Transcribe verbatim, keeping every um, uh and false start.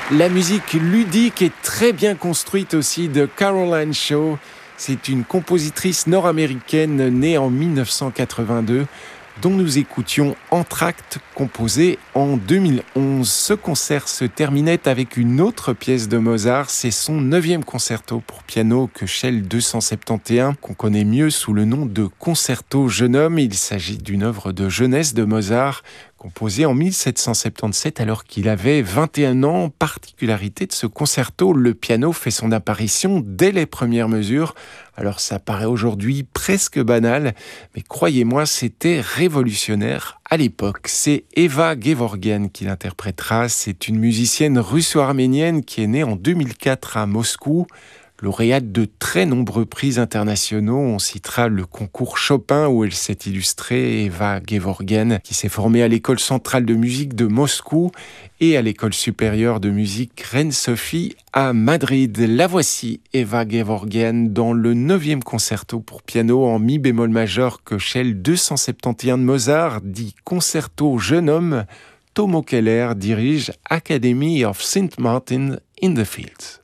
La musique ludique et très bien construite aussi de Caroline Shaw. C'est une compositrice nord-américaine née en dix-neuf cent quatre-vingt-deux, dont nous écoutions Entr'acte, composé en deux mille onze. Ce concert se terminait avec une autre pièce de Mozart, c'est son neuvième concerto pour piano Köchel deux cent soixante et onze, qu'on connaît mieux sous le nom de Concerto Jeune Homme. Il s'agit d'une œuvre de jeunesse de Mozart, composé en mille sept cent soixante-dix-sept alors qu'il avait vingt et un ans. Particularité de ce concerto, le piano fait son apparition dès les premières mesures. Alors ça paraît aujourd'hui presque banal, mais croyez-moi, c'était révolutionnaire à l'époque. C'est Eva Gevorgyan qui l'interprétera. C'est une musicienne russo-arménienne qui est née en deux mille quatre à Moscou. Lauréate de très nombreux prix internationaux, on citera le concours Chopin où elle s'est illustrée, Eva Gevorgyan, qui s'est formée à l'école centrale de musique de Moscou et à l'école supérieure de musique Reine-Sophie à Madrid. La voici, Eva Gevorgyan, dans le neuvième concerto pour piano en mi bémol majeur Köchel deux cent soixante et onze de Mozart, dit Concerto Jeune Homme. Tomo Keller dirige Academy of Saint Martin in the Fields.